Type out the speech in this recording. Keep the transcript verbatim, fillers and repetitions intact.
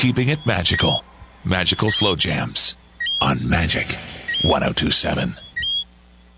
keeping it magical. Magical Slow Jams on Magic ten twenty-seven.